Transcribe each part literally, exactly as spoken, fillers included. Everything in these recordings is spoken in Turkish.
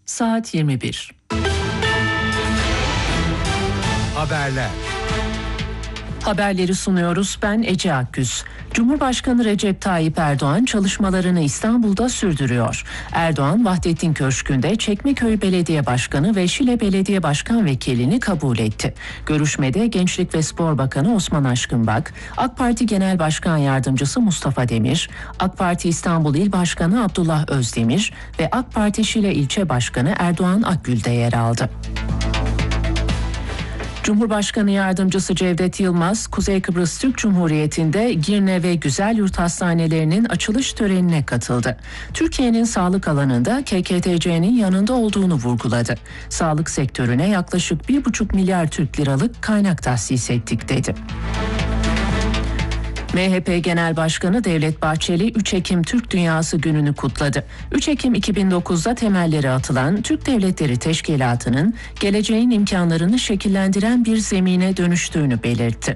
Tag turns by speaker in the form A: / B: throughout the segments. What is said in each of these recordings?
A: Saat yirmi bir.
B: Haberler.
A: Haberleri sunuyoruz. Ben Ece Akgüz. Cumhurbaşkanı Recep Tayyip Erdoğan çalışmalarını İstanbul'da sürdürüyor. Erdoğan, Vahdettin Köşkü'nde Çekmeköy Belediye Başkanı ve Şile Belediye Başkan Vekilini kabul etti. Görüşmede Gençlik ve Spor Bakanı Osman Aşkınbak, AK Parti Genel Başkan Yardımcısı Mustafa Demir, AK Parti İstanbul İl Başkanı Abdullah Özdemir ve AK Parti Şile İlçe Başkanı Erdoğan Akgül de yer aldı. Cumhurbaşkanı Yardımcısı Cevdet Yılmaz, Kuzey Kıbrıs Türk Cumhuriyeti'nde Girne ve Güzelyurt Hastanelerinin açılış törenine katıldı. Türkiye'nin sağlık alanında K K T C'nin yanında olduğunu vurguladı. Sağlık sektörüne yaklaşık bir buçuk milyar Türk liralık kaynak tahsis ettik dedi. M H P Genel Başkanı Devlet Bahçeli, üç Ekim Türk Dünyası Günü'nü kutladı. üç Ekim iki bin dokuzda temelleri atılan Türk Devletleri Teşkilatı'nın geleceğin imkanlarını şekillendiren bir zemine dönüştüğünü belirtti.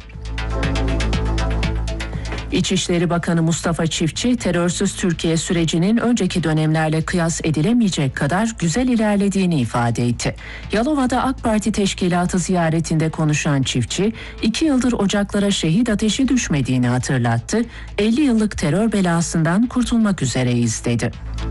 A: İçişleri Bakanı Mustafa Çiftçi, terörsüz Türkiye sürecinin önceki dönemlerle kıyas edilemeyecek kadar güzel ilerlediğini ifade etti. Yalova'da AK Parti teşkilatı ziyaretinde konuşan Çiftçi, iki yıldır ocaklara şehit ateşi düşmediğini hatırlattı. elli yıllık terör belasından kurtulmak üzereyiz dedi.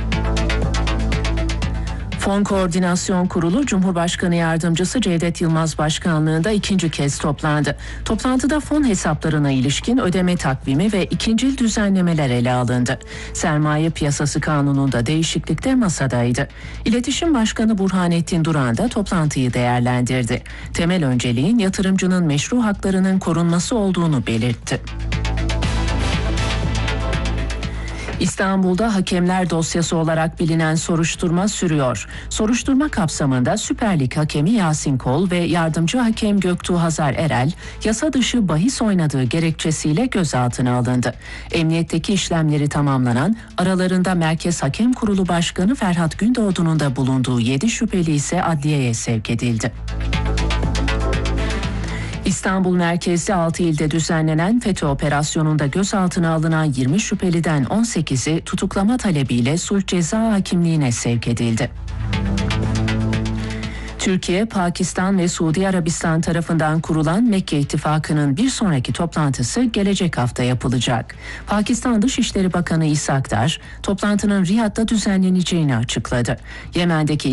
A: Fon Koordinasyon Kurulu, Cumhurbaşkanı Yardımcısı Cevdet Yılmaz başkanlığında ikinci kez toplandı. Toplantıda fon hesaplarına ilişkin ödeme takvimi ve ikincil düzenlemeler ele alındı. Sermaye Piyasası Kanunu'nda değişiklik de masadaydı. İletişim Başkanı Burhanettin Duran da toplantıyı değerlendirdi. Temel önceliğin yatırımcının meşru haklarının korunması olduğunu belirtti. İstanbul'da hakemler dosyası olarak bilinen soruşturma sürüyor. Soruşturma kapsamında Süper Lig hakemi Yasin Kol ve yardımcı hakem Göktuğ Hazar Erel, yasa dışı bahis oynadığı gerekçesiyle gözaltına alındı. Emniyetteki işlemleri tamamlanan, aralarında Merkez Hakem Kurulu Başkanı Ferhat Gündoğdu'nun da bulunduğu yedi şüpheli ise adliyeye sevk edildi. İstanbul merkezli altı ilde düzenlenen FETÖ operasyonunda gözaltına alınan yirmi şüpheliden on sekizi tutuklama talebiyle sulh ceza hakimliğine sevk edildi. Türkiye, Pakistan ve Suudi Arabistan tarafından kurulan Mekke İttifakı'nın bir sonraki toplantısı gelecek hafta yapılacak. Pakistan Dışişleri Bakanı İshak Dar, toplantının Riyad'da düzenleneceğini açıkladı. Yemen'deki